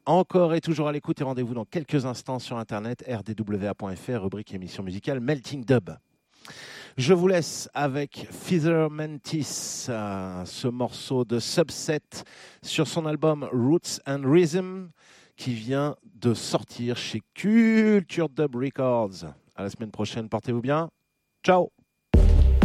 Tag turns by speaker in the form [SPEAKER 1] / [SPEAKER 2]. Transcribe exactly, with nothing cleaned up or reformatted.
[SPEAKER 1] encore et toujours à l'écoute et rendez-vous dans quelques instants sur internet r d w a point f r, rubrique émission musicale Melting Dub. Je vous laisse avec Feather Mantis, euh, ce morceau de Subset sur son album Roots and Rhythm qui vient de sortir chez Culture Dub Records. À la semaine prochaine, portez-vous bien. Ciao.